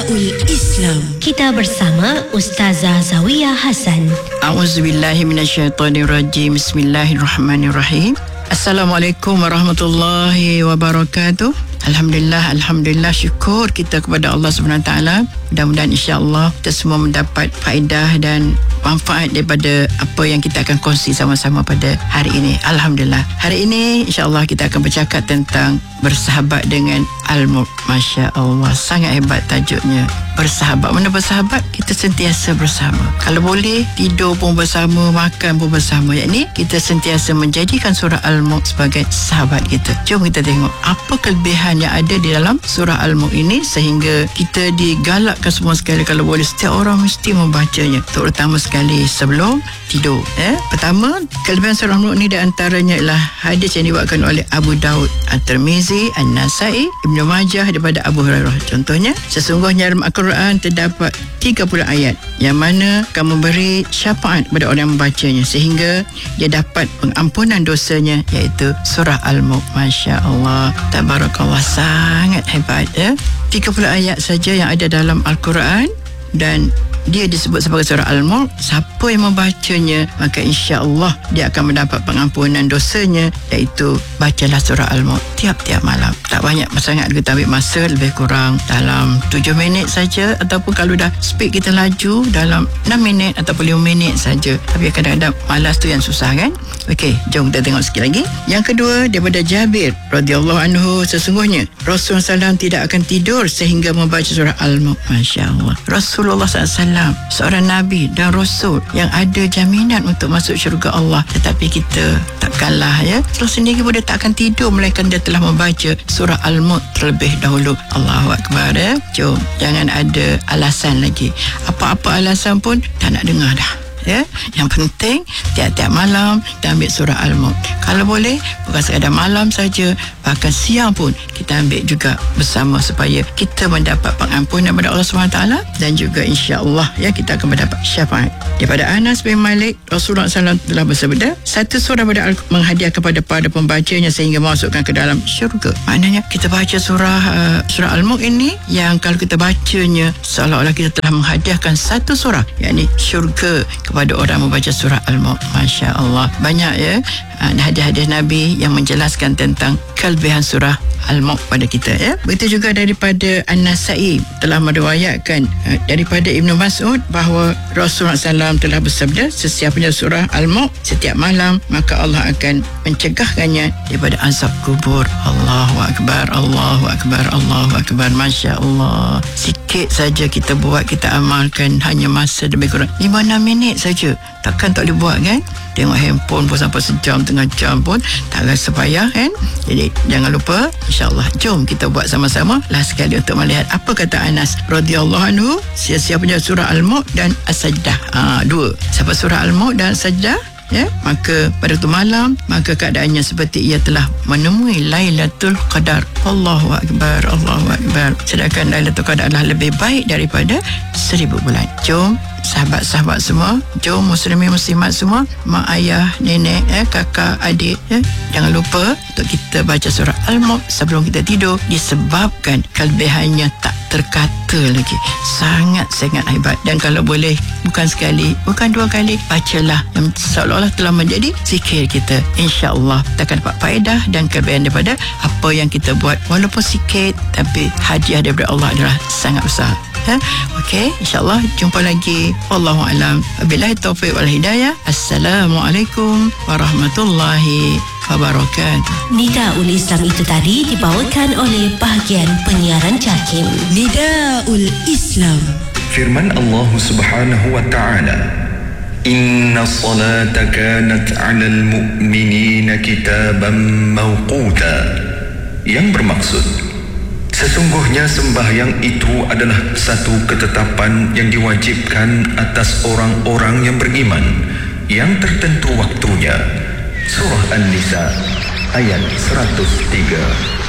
Nidaul Islam. Kita bersama Ustazah Zawiyah Hasan. A'udzubillahi minasyaitonirrajim. Bismillahirrahmanirrahim. Assalamualaikum warahmatullahi wabarakatuh. Alhamdulillah, syukur kita kepada Allah SWT. Mudah-mudahan insya-Allah kita semua mendapat faedah dan manfaat daripada apa yang kita akan kongsi sama-sama pada hari ini. Alhamdulillah. Hari ini insya-Allah kita akan bercakap tentang bersahabat dengan al-mulk. Masya Allah, sangat hebat tajuknya. Bersahabat. Mana bersahabat? Kita sentiasa bersama. Kalau boleh, tidur pun bersama, makan pun bersama. Yakni kita sentiasa menjadikan surah Al-Mulk sebagai sahabat kita. Jom kita tengok apa kelebihan yang ada di dalam surah Al-Mulk ini sehingga kita digalakkan semua sekali kalau boleh setiap orang mesti membacanya, terutama sekali sebelum tidur. Pertama, kelebihan surah Al-Mulk ini di antaranya ialah hadis yang dibuatkan oleh Abu Daud, At-Tirmizi, An-Nasai, Ibnu Majah daripada Abu Hurairah. Contohnya, sesungguhnya dalam Al-Quran terdapat 30 ayat yang mana akan memberi syafaat kepada orang yang membacanya sehingga dia dapat pengampunan dosanya, iaitu surah Al-Mulk. Masya Allah, tabarakallah, sangat hebat. 30 ayat saja yang ada dalam Al-Quran dan dia disebut sebagai surah Al-Mulk. Siapa yang membacanya maka insya-Allah dia akan mendapat pengampunan dosanya, iaitu bacalah surah Al-Mulk tiap-tiap malam. Tak banyak sangat, kita ambil masa lebih kurang dalam 7 minit saja, ataupun kalau dah speed kita laju dalam 6 minit ataupun 5 minit saja. Tapi kadang-kadang malas tu yang susah kan. Okey, jom kita tengok sikit lagi. Yang kedua, daripada Jabir radhiyallahu anhu, sesungguhnya Rasulullah SAW tidak akan tidur sehingga membaca surah Al-Mulk. Masya Allah, Rasulullah SAW seorang Nabi dan Rasul yang ada jaminan untuk masuk syurga Allah, tetapi kita takkanlah Rasul sendiri pun dia tak akan tidur melainkan dia telah membaca surah Al-Mulk terlebih dahulu. Allahu Akbar. Jom, jangan ada alasan lagi. Apa-apa alasan pun tak nak dengar dah. Yang penting tiap-tiap malam kita ambil surah Al-Mulk. Kalau boleh bukan sekadar malam saja, bahkan siang pun kita ambil juga bersama supaya kita mendapat pengampunan daripada Allah SWT dan juga insya-Allah kita akan mendapat syafaat. Daripada Anas bin Malik, Rasulullah SAW telah bersabda, satu surah pada Al-Quran menghadiah kepada pembacanya sehingga masukkan ke dalam syurga. Maknanya kita baca surah Al-Mulk ini yang kalau kita bacanya seolah-olah kita telah menghadiahkan satu surah, yakni syurga kepada orang membaca surah Al-Mulk. Masya Allah, banyak hadis-hadis Nabi yang menjelaskan tentang kelebihan surah Al-Mulk pada kita. Begitu juga daripada An-Nasai telah meriwayatkan daripada Ibnu Mas'ud bahawa Rasulullah SAW telah bersabda, sesiapnya surah Al-Mulk setiap malam maka Allah akan mencegahkannya daripada azab kubur. Allahu Akbar, Allahu Akbar, Allahu Akbar. Masya Allah, sikit saja kita buat, kita amalkan, hanya masa lebih kurang 5-6 minit saja. Takkan tak boleh buat kan? Tengok handphone pun sampai sejam, tengah jam pun tak rasa payah kan? Jadi jangan lupa, insya-Allah jom kita buat sama-sama. Last sekali untuk melihat apa kata Anas radhiyallahu anhu, siapa-siapanya surah Al-Mulk dan As-Sajdah. Dua. Siapa surah Al-Mulk dan As-Sajdah, maka pada tu malam maka keadaannya seperti ia telah menemui Lailatul Qadar. Allahu Akbar, Allahu Akbar. Sedangkan Lailatul Qadar adalah lebih baik daripada 1000 bulan. Jom sahabat-sahabat semua, jom muslimin muslimat semua, mak ayah, nenek, kakak, adik, jangan lupa untuk kita baca surah Al-Mulk sebelum kita tidur, disebabkan kelebihannya tak terkata lagi. Sangat-sangat hebat. Dan kalau boleh bukan sekali, bukan dua kali, bacalah yang seolah-olah telah menjadi zikir kita. InsyaAllah kita akan dapat faedah dan kelebihan daripada apa yang kita buat. Walaupun sikit, tapi hadiah daripada Allah adalah sangat besar. Okey, insyaAllah jumpa lagi. Wallahu a'lam. Wabillahi taufiq wal hidayah. Assalamualaikum warahmatullahi wabarakatuh. Nidaul Islam itu tadi dibawakan oleh bahagian penyiaran JAKIM. Nidaul Islam. Firman Allah Subhanahu wa ta'ala, Inna salata kanat 'alal mu'minina kitaban mawquta, yang bermaksud sesungguhnya sembahyang itu adalah satu ketetapan yang diwajibkan atas orang-orang yang beriman, yang tertentu waktunya. Surah An-Nisa ayat 103.